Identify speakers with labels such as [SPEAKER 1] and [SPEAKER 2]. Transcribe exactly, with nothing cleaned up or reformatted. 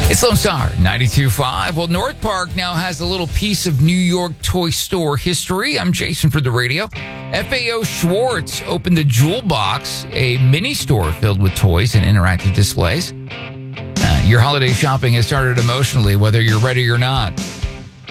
[SPEAKER 1] It's Lone Star ninety-two point five. Well, North Park now has a little piece of New York toy store history. I'm Jason for the radio. F A O Schwartz opened the Jewel Box, a mini store filled with toys and interactive displays. Uh, your holiday shopping has started emotionally, whether you're ready or not.